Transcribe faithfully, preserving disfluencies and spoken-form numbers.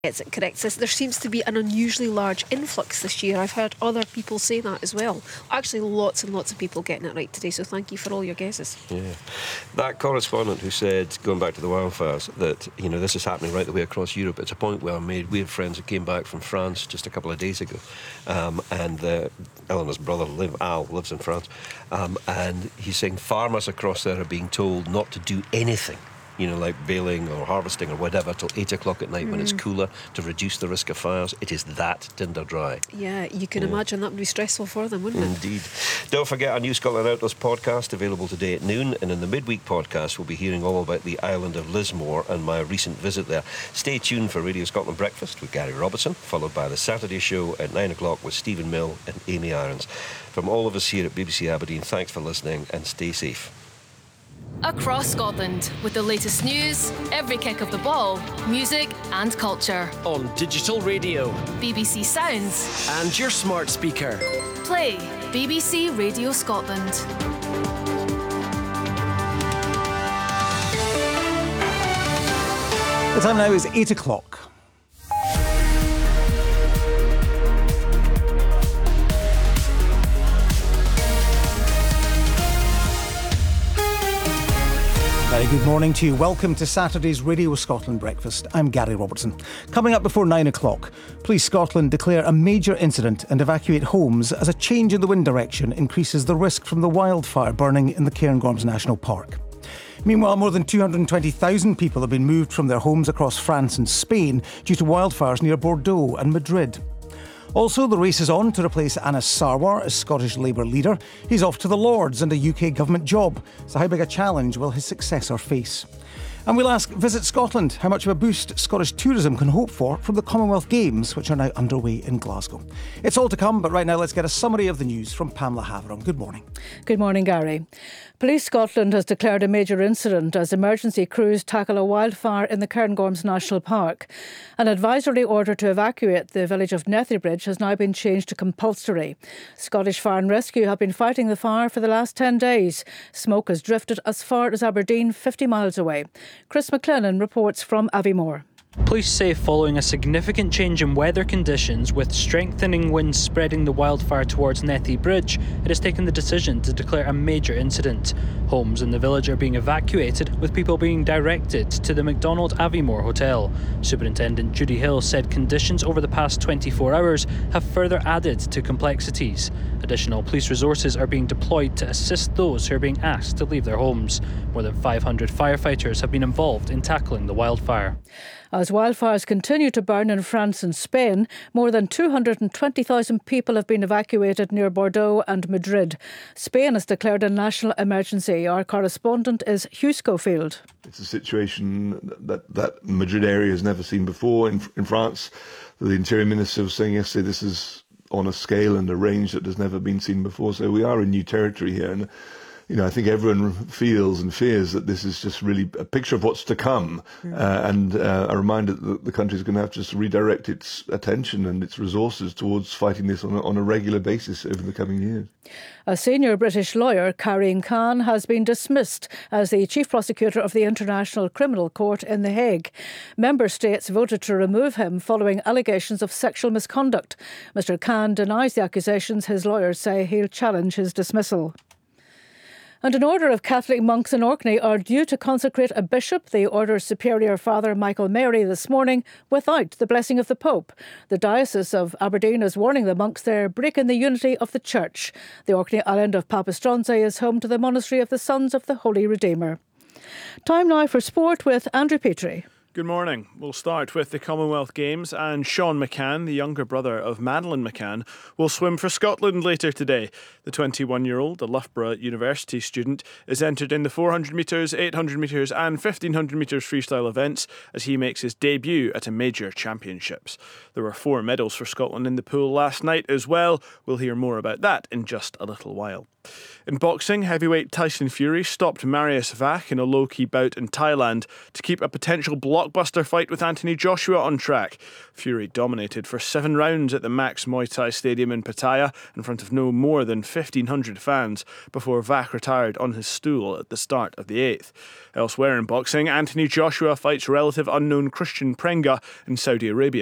gets it correct. Says there seems to be an unusually large influx this year. I've heard other people say that as well. Actually, lots and lots of people getting it right today, so thank you for all your guesses. Yeah. That correspondent who said, going back to the wildfires, that, you know, this is happening right the way across Europe, it's a point well made. We have friends who came back from France just a couple of days ago, um, and uh, Eleanor's brother, live, Al, lives in France, um, and he's saying farmers across there are being told not to do anything, you know, like baling or harvesting or whatever, till eight o'clock at night mm. when it's cooler, to reduce the risk of fires. It is that tinder dry. Yeah, you can yeah. imagine that would be stressful for them, wouldn't it? Indeed. Don't forget our New Scotland Outdoors podcast, available today at noon, and in the midweek podcast we'll be hearing all about the island of Lismore and my recent visit there. Stay tuned for Radio Scotland Breakfast with Gary Robertson, followed by the Saturday show at nine o'clock with Stephen Mill and Amy Irons. From all of us here at B B C Aberdeen, thanks for listening and stay safe. Across Scotland, with the latest news, every kick of the ball, music and culture. On digital radio, B B C Sounds, and your smart speaker. Play B B C Radio Scotland. The time now is eight o'clock. Very good morning to you. Welcome to Saturday's Radio Scotland Breakfast. I'm Gary Robertson. Coming up before nine o'clock, Police Scotland declare a major incident and evacuate homes as a change in the wind direction increases the risk from the wildfire burning in the Cairngorms National Park. Meanwhile, more than two hundred twenty thousand people have been moved from their homes across France and Spain due to wildfires near Bordeaux and Madrid. Also, the race is on to replace Anas Sarwar as Scottish Labour leader. He's off to the Lords and a U K government job. So how big a challenge will his successor face? And we'll ask Visit Scotland how much of a boost Scottish tourism can hope for from the Commonwealth Games, which are now underway in Glasgow. It's all to come, but right now let's get a summary of the news from Pamela Haveron. Good morning. Good morning, Gary. Police Scotland has declared a major incident as emergency crews tackle a wildfire in the Cairngorms National Park. An advisory order to evacuate the village of Nethybridge has now been changed to compulsory. Scottish Fire and Rescue have been fighting the fire for the last ten days. Smoke has drifted as far as Aberdeen, fifty miles away. Chris McLennan reports from Aviemore. Police say following a significant change in weather conditions with strengthening winds spreading the wildfire towards Nethybridge, it has taken the decision to declare a major incident. Homes in the village are being evacuated, with people being directed to the McDonald Aviemore Hotel. Superintendent Judy Hill said conditions over the past twenty-four hours have further added to complexities. Additional police resources are being deployed to assist those who are being asked to leave their homes. More than five hundred firefighters have been involved in tackling the wildfire. As wildfires continue to burn in France and Spain, more than two hundred twenty thousand people have been evacuated near Bordeaux and Madrid. Spain has declared a national emergency. Our correspondent is Hugh Schofield. It's a situation that that Madrid area has never seen before. In, in France, the Interior Minister was saying yesterday this is on a scale and a range that has never been seen before. So we are in new territory here. And you know, I think everyone feels and fears that this is just really a picture of what's to come, mm. uh, and uh, a reminder that the country is going to have to just redirect its attention and its resources towards fighting this on a, on a regular basis over the coming years. A senior British lawyer, Karim Khan, has been dismissed as the chief prosecutor of the International Criminal Court in The Hague. Member states voted to remove him following allegations of sexual misconduct. Mister Khan denies the accusations. His lawyers say he'll challenge his dismissal. And an order of Catholic monks in Orkney are due to consecrate a bishop, the order's superior Father Michael Mary, this morning without the blessing of the Pope. The Diocese of Aberdeen is warning the monks they're breaking the unity of the Church. The Orkney island of Papastronze is home to the monastery of the Sons of the Holy Redeemer. Time now for sport with Andrew Petrie. Good morning. We'll start with the Commonwealth Games, and Sean McCann, the younger brother of Madeleine McCann, will swim for Scotland later today. The twenty-one-year-old, a Loughborough University student, is entered in the four hundred metres, eight hundred metres and fifteen hundred metres freestyle events as he makes his debut at a major championships. There were four medals for Scotland in the pool last night as well. We'll hear more about that in just a little while. In boxing, heavyweight Tyson Fury stopped Marius Vach in a low-key bout in Thailand to keep a potential blockbuster fight with Anthony Joshua on track. Fury dominated for seven rounds at the Max Muay Thai Stadium in Pattaya in front of no more than fifteen hundred fans before Vach retired on his stool at the start of the eighth. Elsewhere in boxing, Anthony Joshua fights relative unknown Christian Prenga in Saudi Arabia.